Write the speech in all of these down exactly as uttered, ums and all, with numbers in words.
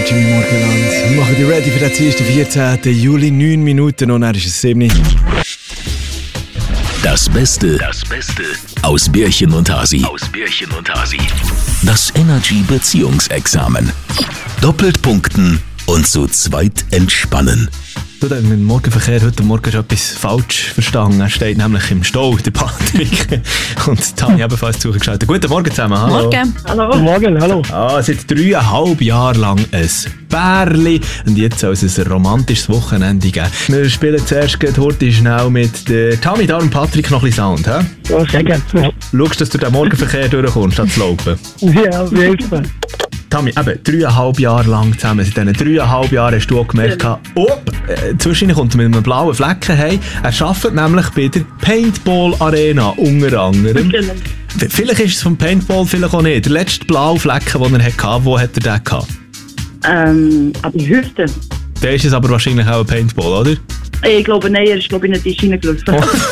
Energy im Morgenland. Wir machen dich ready für den Dienstag, vierzehnten Juli, neun Minuten und dann ist es sieben. Das Beste, das Beste aus Bärchen und Hasi. Aus Bärchen und Hasi. Das Energy Beziehungsexamen. Doppelt punkten und zu zweit entspannen. Du, mit dem Morgenverkehr heute Morgen hast du etwas falsch verstanden. Er steht nämlich im Stau, der Patrick. Und Tani ebenfalls zugeschaltet. Guten Morgen zusammen. Hallo. Morgen. Hallo. Guten Morgen, hallo. Ah, seit dreieinhalb Jahren lang ein Bärli. Und jetzt soll es ein romantisches Wochenende geben. Wir spielen zuerst heute schnell mit der Tami, da und Patrick noch ein bisschen Sound. He? Ja, sehr gerne. Ja. Schaust, dass du den Morgenverkehr durchkommst, statt zu laufen. Ja, auf jeden Fall. Tami, eben, dreieinhalb Jahre lang zusammen. Seit diesen dreieinhalb Jahren hast du auch gemerkt, ja. oh, äh, zwischendurch kommt er mit einem blauen Flecken heim. Er arbeitet nämlich bei der Paintball-Arena, unter anderem. Genau. Vielleicht ist es vom Paintball, vielleicht auch nicht. Der letzte blaue Flecken, den er hatte, wo hat er den gehabt? Ähm, an die Hüfte. Der ist es aber wahrscheinlich auch ein Paintball, oder? Ich glaube, nein, er ist glaube ich in den Tisch reingelaufen.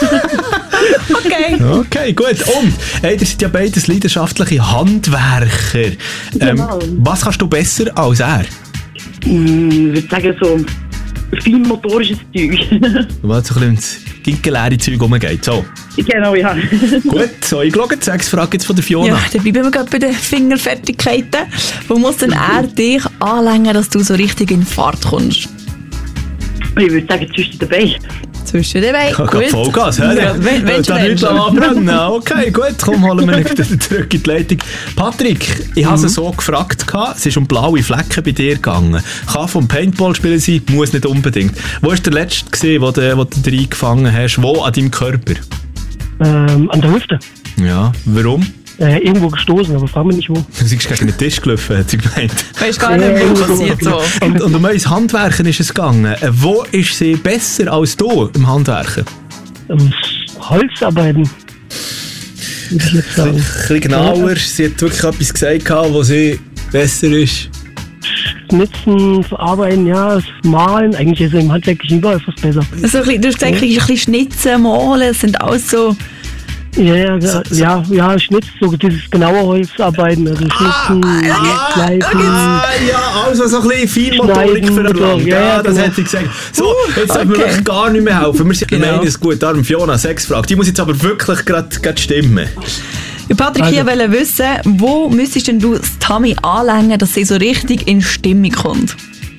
Okay. Okay, gut. Und, hey, ihr seid ja beides leidenschaftliche Handwerker. Ähm, Genau. Was kannst du besser als er? Mm, ich würde sagen, so fein motorisches Zeug. Weil es so ein bisschen ins ginkelleere Zeug rumgeht. So. Genau, ja. Gut, so eingeloggt. Sechs Fragen jetzt von der Fiona. Ja, dann bleiben wir gerade bei den Fingerfertigkeiten. Wo muss denn er dich anlängen, dass du so richtig in Fahrt kommst? Ich würde sagen, zwischen dabei. Zwischen den Beinen. Ich habe Vollgas, hä? Ja, wenn, wenn da nicht anbrennen. Okay, gut, komm, holen wir ihn zurück in die Leitung. Patrick, ich habe Mhm. es so gefragt, es ist um blaue Flecken bei dir gegangen. Kann vom Paintball spielen sein, muss nicht unbedingt. Wo war der letzte, gewesen, wo du, wo du reingefangen hast? Wo an deinem Körper? Ähm, an der Hüfte. Ja, warum? Äh, irgendwo gestoßen, aber frag mich nicht wo. Du bist gegen den Tisch gelaufen, hat sie gemeint. Weißt gar nicht, was passiert so. Und, und um ins Handwerken ist es gegangen. Äh, Wo ist sie besser als du im Handwerken? Ähm, Holzarbeiten. Muss ich jetzt sagen. Ein bisschen genauer, sie hat wirklich etwas gesagt, wo sie besser ist. Schnitzen, verarbeiten, ja, das Malen. Eigentlich ist es im handwerklichen überall fast besser. Also, ein bisschen- du hast gesagt, ein bisschen schnitzen, malen, das sind alles so... Ja, ja, ja, ja, ja, Schnitz, so dieses genaue Holzarbeiten, also Schnitzen, Schleifen. Ah, ja, also so ein bisschen Feinmotorik Schneiden, verlangt. ja, Ja, das genau. hat sie gesagt. So, jetzt dürfen wir okay. wirklich gar nicht mehr helfen. Wir sind Genau. genau. Meines gut. Darum Fiona, sechs Fragen. Die muss jetzt aber wirklich gerade stimmen. Ja, Patrick, Also. ich wollte wissen, wo müsstest denn du das Tami anlängen, dass sie so richtig in Stimmung kommt?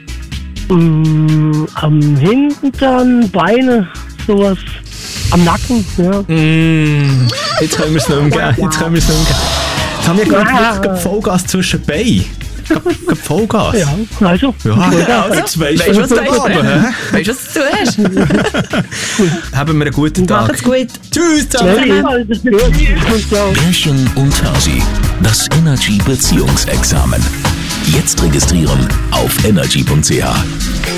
Mm, am Hintern, Beine, sowas. Am Nacken, ja. Mm, jetzt können wir es nicht umgehen. Jetzt können wir es nicht umgehen. Jetzt haben wir gerade wirklich gerade Vollgas zwischen Beinen. Gerade gerade Vollgas. Ja, also. Ja, ja, jetzt weisst Weißt du, du, was du was hast? du hä? Weißt du, was du hast? Haben wir einen guten Tag. Macht's gut. Tschüss zusammen. Ja. Bärchen und Hasi. Das Energy Beziehungsexamen. Jetzt registrieren auf energy punkt c h.